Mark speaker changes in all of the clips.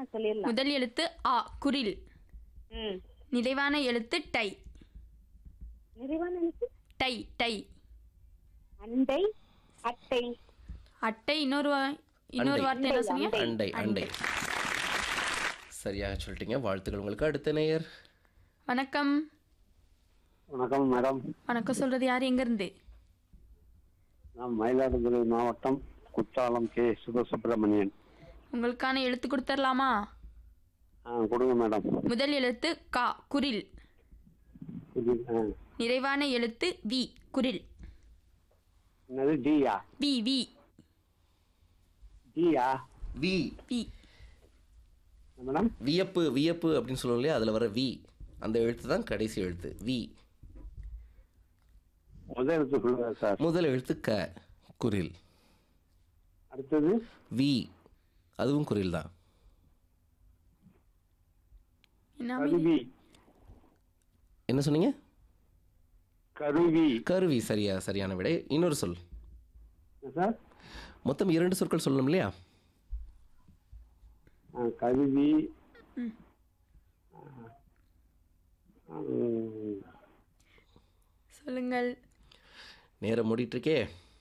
Speaker 1: சொல்லிடலாம்.
Speaker 2: முதல் எழுத்து ஆ குரில்.
Speaker 1: ம்.
Speaker 2: நிறைவான எழுத்து டை.
Speaker 1: நிறைவான எழுத்து
Speaker 2: டை டை.
Speaker 1: அண்டை, அட்டை.
Speaker 2: அட்டை இன்னொரு
Speaker 3: அண்டை.
Speaker 2: வார்த்தை என்ன சொன்னீங்க?
Speaker 3: அண்டை அண்டை சரியாக சொல்லிட்டீங்க. வாழ்த்துக்கள் உங்களுக்கு. அடுத்த நேயர்.
Speaker 2: வணக்கம்.
Speaker 4: வணக்கம் மேடம்.
Speaker 2: வணக்கம் சொல்றது யார், எங்க இருந்து?
Speaker 4: நான் மயிலாடுதுறை மாவட்டம் குற்றாலம் கே சுபசுப்பிரமணியன்.
Speaker 2: உங்களுக்கான எழுத்து கொடுத்துடலாமா?
Speaker 4: கொடுங்க மேடம்.
Speaker 2: முதல் எழுத்து கா குரில். நிறைவான எழுத்து வி குரில்.
Speaker 4: என்னது டியா?
Speaker 2: We we
Speaker 4: Diya
Speaker 3: we.
Speaker 2: We.
Speaker 4: Madam
Speaker 3: வியப்பு வியப்பு அப்படின்னு சொல்லுவோம் இல்லையா, அதில் வர வி அந்த எழுத்து தான் கடைசி எழுத்து வி.
Speaker 4: முதல் எழுத்து சொல்லுங்க சார்.
Speaker 3: முதல் எழுத்து க குரில்.
Speaker 4: அடுத்தது
Speaker 3: வி அதுவும் குரில் தான்.
Speaker 2: என்ன
Speaker 4: கருவி.
Speaker 3: என்ன சொன்னீங்க?
Speaker 4: கருவி
Speaker 3: கருவி. சரியான விடை. இன்னொரு சொல்.
Speaker 4: சார்.
Speaker 3: மொத்தம் 2 சொற்கள் சொல்லணும் இல்லையா?
Speaker 4: கருவி.
Speaker 2: சொல்லுங்கள்.
Speaker 3: நேரம் மூடிட்டு இருக்கே.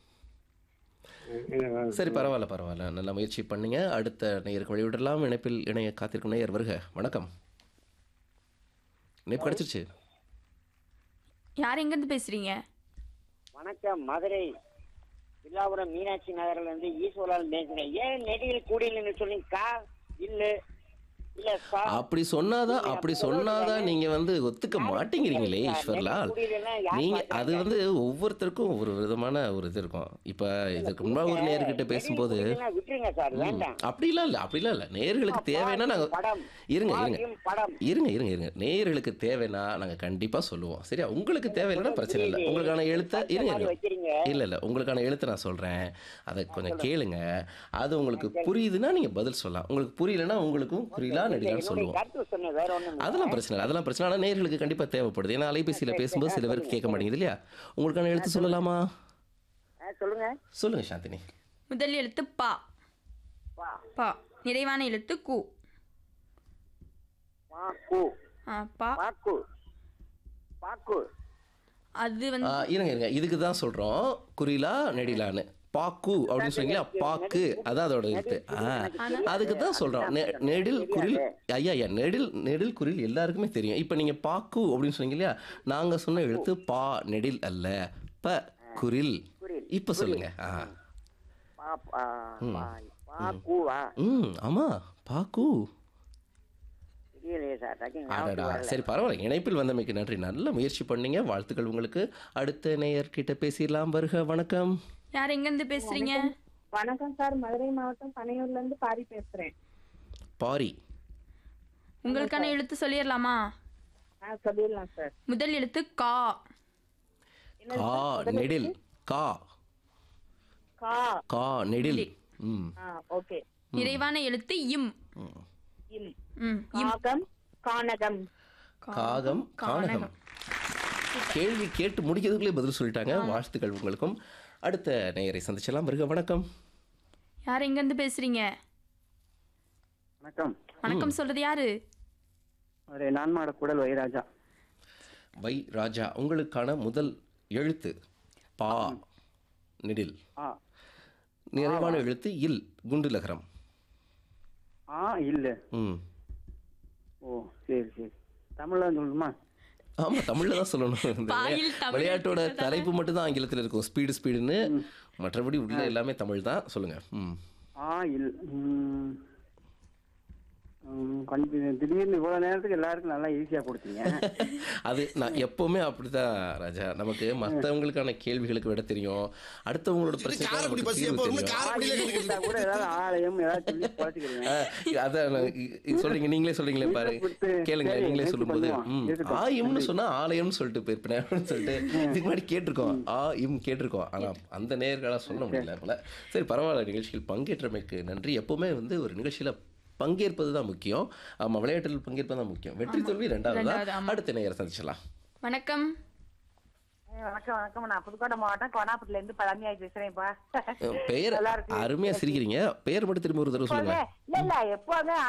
Speaker 3: சரி, பரவாயில்ல. நல்ல முயற்சி பண்ணுங்க. அடுத்த நேயருக்கு வழிவிடலாம். இணைப்பில் இணைய காத்திருக்கும் நேயர் வருக. வணக்கம். இணைப்பு கிடைச்சிருச்சு.
Speaker 2: யார் எங்கேருந்து பேசுறீங்க?
Speaker 5: வணக்கம். மதுரை வில்லாபுரம் மீனாட்சி நகர்ல இருந்து ஈஸ்வரால் பேசுறேன். ஏன் நெடியில் கூடியலன்னு சொன்னீங்க? இல்ல சார்.
Speaker 3: அப்படி சொன்னாதான் நீங்க ஒத்துக்க மாட்டேங்கிறீங்களே ஈஸ்வர்லால். நீங்க அது ஒவ்வொருத்தருக்கும் ஒவ்வொரு விதமான ஒரு இது இருக்கும். இப்ப இதுக்கு முன்னாடி ஒரு நேயர்கிட்ட பேசும்போது அப்படிலாம் இல்ல நேயர்களுக்கு தேவைன்னா நாங்க இருங்க நேயர்களுக்கு தேவைன்னா நாங்க கண்டிப்பா சொல்லுவோம். சரியா? உங்களுக்கு தேவையில்லைன்னா பிரச்சனை இல்லை. உங்களுக்கான எழுத்த இல்ல உங்களுக்கான எழுத்தை நான் சொல்றேன், அதை கொஞ்சம் கேளுங்க. அது உங்களுக்கு புரியுதுன்னா நீங்க பதில் சொல்லலாம். உங்களுக்கு புரியலன்னா உங்களுக்கும் புரியல நடிகர் சொல்லுவோம். அதெல்லாம் பிரச்சனை இல்லை. ஆனால் நேயர்களுக்கு கண்டிப்பாக தேவைப்படுது. ஏன்னா அலைபேசியில் பேசும்போது சில பேருக்கு கேட்க மாட்டேங்குது இல்லையா? உங்களுக்கான எழுத்து சொல்லலாமா? சொல்லுங்க சாந்தினி.
Speaker 2: முதல் எழுத்து பா. பா. நிறைவான எழுத்து கு. அது
Speaker 3: இருங்க இதுக்கு தான் சொல்றோம் குறிலா நெடிலான்னு. பாக்கு அப்படின்னு சொன்னீங்களா? பாக்கு அதான் அதோட எழுத்து. அதுக்கு தான் சொல்றோம் நெடில் குரில். ஐயா நெடில் குரில் எல்லாருக்குமே தெரியும். இப்போ நீங்க பாக்கு அப்படின்னு சொன்னீங்க இல்லையா, நாங்க சொன்ன எழுத்து பா நெடில் அல்ல, ப குரில். இப்ப சொல்லுங்க. ஆமா பாக்கு. சரி, பரவாயில்ல. இணைப்பில் வந்தமைக்கு நன்றி. நல்ல முயற்சி பண்ணீங்க. வாழ்த்துக்கள் உங்களுக்கு. அடுத்த நேயர்கிட்ட பேசிடலாம். வருக. வணக்கம்.
Speaker 2: யார் எங்கிருந்து பேசுறீங்க?
Speaker 1: வணக்கம் சார். மதுரை மாவட்டம் பனையூர்ல இருந்து பாரி பேசுறேன்.
Speaker 3: பாரி.
Speaker 2: உங்களுக்கான எழுத்து சொல்லிடலாமா?
Speaker 1: சொல்லிடலாம் சார்.
Speaker 2: முதல் எழுத்து கா.
Speaker 3: கா நெடில். கா கா நெடில்.
Speaker 1: ஓகே.
Speaker 2: நிறைவான எழுத்து இம்.
Speaker 1: காகம் கானகம்.
Speaker 3: காகம் கானகம். கேள்வி கேட்டு முடிக்கிறதுக்குள்ளே பதில் சொல்லிட்டாங்க. வாழ்த்துக்கள் உங்களுக்கும். அடுத்த நேயரை சந்திச்சலாம். வருக. வணக்கம்.
Speaker 2: யார் எங்கிருந்து பேசுறீங்க? வணக்கம் சொல்றது யாரு?
Speaker 5: நான்மாட குடல் வைராஜா.
Speaker 3: வைராஜா. உங்களுக்கான முதல் எழுத்து பா நெடில். நிறைவான எழுத்து இல் குண்டுலகரம்.
Speaker 5: இல்ல. ஓ சரி. தமிழ்ல சொல்லணுமா?
Speaker 3: ஆமா, தமிழ்ல தான் சொல்லணும். விளையாட்டோட தலைப்பு மட்டும் தான் ஆங்கிலத்தில் இருக்கும், ஸ்பீடுன்னு. மற்றபடி உள்ள எல்லாமே தமிழ் தான். சொல்லுங்க.
Speaker 5: திடீர்னு இவ்வளவு நேரத்துக்கு எல்லாருக்கும் நல்லா ஈஸியா கொடுத்தீங்க.
Speaker 3: அது நான் எப்பவுமே அப்படிதான் ராஜா. நமக்கு மற்றவங்களுக்கான கேள்விகளுக்கு விட தெரியும், அடுத்தவங்களோட பிரச்சனை சொல்றீங்க. நீங்களே சொல்றீங்களே பாரு, கேளுங்க. நீங்களே சொல்லும்போது ஆயும்னு சொன்னா ஆலயம்னு சொல்லிட்டு போயிருப்பேன் சொல்லிட்டு இதுக்கு முன்னாடி கேட்டிருக்கோம். கேட்டிருக்கோம். ஆனா அந்த நேர்களா சொல்ல முடியல போல. சரி, பரவாயில்ல. நிகழ்ச்சியில் பங்கேற்றமைக்கு நன்றி. எப்பவுமே ஒரு நிகழ்ச்சியில பங்கேற்பது தான் முக்கியம். ஆமா, விளையாட்டில் பங்கேற்பது தான் முக்கியம். வெற்றி தோல்வி ரெண்டாவது. அடுத்த நேயரை சந்திச்சலாம்.
Speaker 2: வணக்கம்.
Speaker 1: வணக்கம். நான் புதுக்கோட்டை மாவட்டம் கோனாப்பட்டில இருந்து பழமையாய் பேசுறேன்ப்பா.
Speaker 3: பெயர் அருமையா சிரிக்கிறீங்க. பெயர் மட்டும் திரும்ப ஒரு தடவை சொல்லுங்க.
Speaker 1: இல்ல எப்போதும்